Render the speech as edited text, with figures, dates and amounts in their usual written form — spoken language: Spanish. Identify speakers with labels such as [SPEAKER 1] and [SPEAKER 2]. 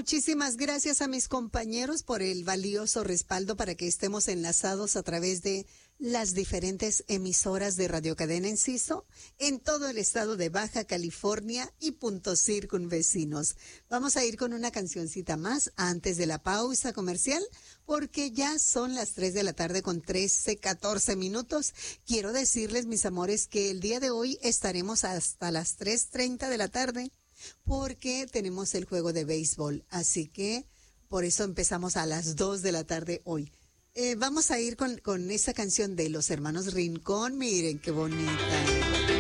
[SPEAKER 1] muchísimas gracias a mis compañeros por el valioso respaldo para que estemos enlazados a través de las diferentes emisoras de Radio Cadena Enciso en todo el estado de Baja California y puntos circunvecinos. Vamos a ir con una cancioncita más antes de la pausa comercial, porque ya son las 3 de la tarde con 14 minutos. Quiero decirles, mis amores, que el día de hoy estaremos hasta las 3:30 de la tarde porque tenemos el juego de béisbol. Así que por eso empezamos a las 2 de la tarde hoy. Vamos a ir con esa canción de los hermanos Rincón. Miren qué bonita.